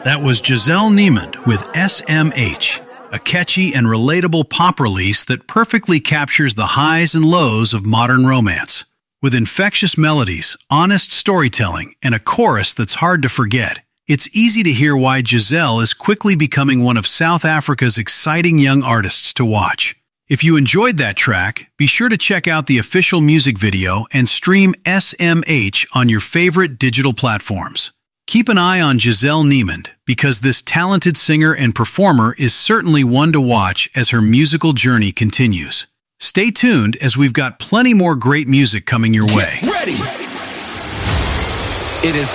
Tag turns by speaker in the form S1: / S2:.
S1: That was Giselle Niemand with SMH, a catchy and relatable pop release that perfectly captures the highs and lows of modern romance. With infectious melodies, honest storytelling, and a chorus that's hard to forget, it's easy to hear why Giselle is quickly becoming one of South Africa's exciting young artists to watch. If you enjoyed that track, be sure to check out the official music video and stream SMH on your favorite digital platforms. Keep an eye on Giselle Niemand, because this talented singer and performer is certainly one to watch as her musical journey continues. Stay tuned, as we've got plenty more great music coming your way.
S2: Ready. It is